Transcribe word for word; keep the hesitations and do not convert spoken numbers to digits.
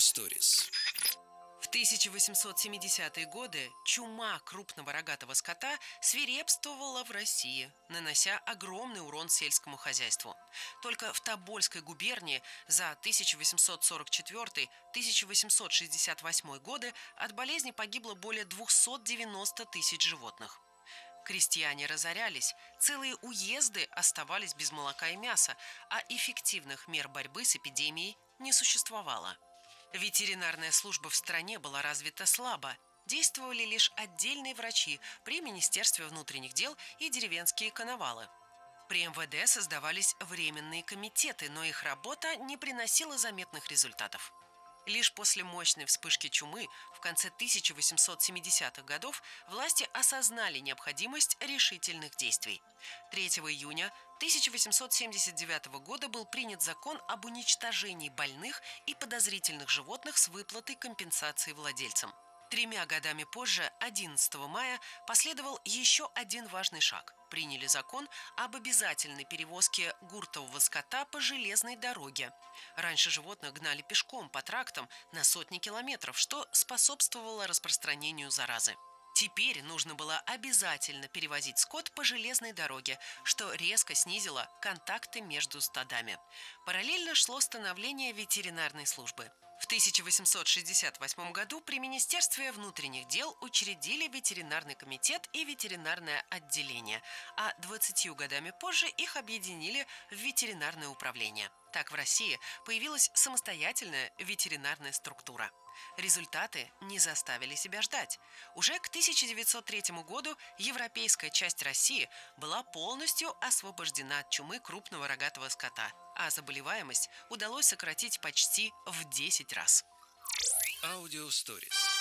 Stories. В тысяча восемьсот семидесятые годы чума крупного рогатого скота свирепствовала в России, нанося огромный урон сельскому хозяйству. Только в Тобольской губернии за тысяча восемьсот сорок четвёртый — тысяча восемьсот шестьдесят восьмой годы от болезни погибло более двухсот девяноста тысяч животных. Крестьяне разорялись, целые уезды оставались без молока и мяса, а эффективных мер борьбы с эпидемией не существовало. Ветеринарная служба в стране была развита слабо. Действовали лишь отдельные врачи при Министерстве внутренних дел и деревенские коновалы. При эм вэ дэ создавались временные комитеты, но их работа не приносила заметных результатов. Лишь после мощной вспышки чумы в конце тысяча восемьсот семидесятых годов власти осознали необходимость решительных действий. третьего июня тысяча восемьсот семьдесят девятого года был принят закон об уничтожении больных и подозрительных животных с выплатой компенсации владельцам. Тремя годами позже, одиннадцатого мая, последовал еще один важный шаг. Приняли закон об обязательной перевозке гуртового скота по железной дороге. Раньше животных гнали пешком по трактам на сотни километров, что способствовало распространению заразы. Теперь нужно было обязательно перевозить скот по железной дороге, что резко снизило контакты между стадами. Параллельно шло становление ветеринарной службы. В тысяча восемьсот шестьдесят восьмом году при Министерстве внутренних дел учредили ветеринарный комитет и ветеринарное отделение, а двадцатью годами позже их объединили в ветеринарное управление. Так в России появилась самостоятельная ветеринарная структура. Результаты не заставили себя ждать. Уже к тысяча девятьсот третьему году европейская часть России была полностью освобождена от чумы крупного рогатого скота, а заболеваемость удалось сократить почти в десять раз. Audio Stories.